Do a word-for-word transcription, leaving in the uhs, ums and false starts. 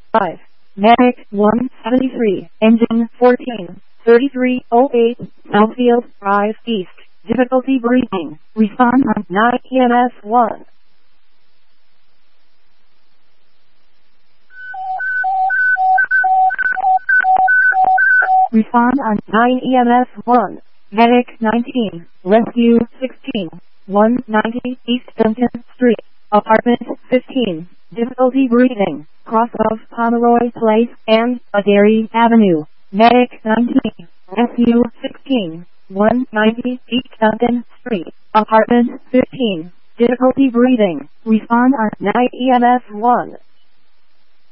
five. Medic one seventy-three, engine fourteen, thirty-three oh eight, Southfield Drive East. Difficulty breathing. Respond on nine E M S one. Respond on nine E M S one. Medic nineteen, Rescue sixteen, one ninety East Duncan Street, Apartment fifteen. Difficulty breathing. Cross of Pomeroy Place and Adair Avenue. Medic nineteen, Rescue sixteen, one ninety East Duncan Street, Apartment fifteen. Difficulty breathing. Respond on nine E M S one.